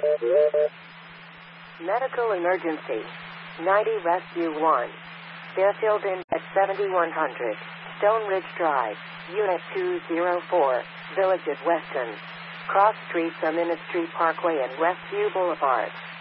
Medical emergency. 90 Rescue 1. Fairfield in at 7100. Stone Ridge Drive. Unit 204. Village at Weston. Cross Streets on Ministry Parkway and Westview Boulevard.